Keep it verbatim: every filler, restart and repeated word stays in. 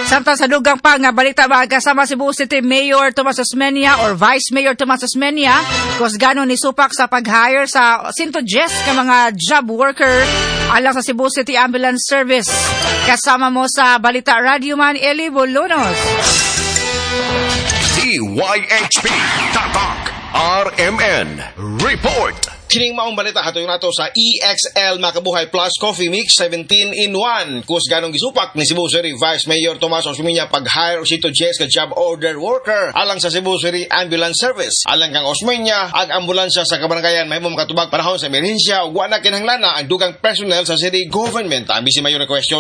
Samtang sa dugang pa nga balita ba kasama Cebu City Mayor Tomas Osmeña or Vice Mayor Tomas Osmeña kus gano ni supak sa pag-hire sa one hundred ten ka mga job worker alang sa Cebu City Ambulance Service. Kasama mo sa Balita Radio Man Eli Bolonos. D Y H P Tatak R M N Report. Kining maong balita hatoy nato sa E X L Makabuhay Plus Coffee Mix seventeen in one. Kus ganong gisupak ni Cebu City Vice Mayor Tomas Osmeña pag-hire o sito Jess ka job order worker alang sa Cebu City Ambulance Service. Alang kang Osmeña, ag ambulansya sa kabaranggayan may makatubag panahon sa emerhensya ug wa na kinahanglan ang dugang personnel sa city government. Ang bisi mayor na question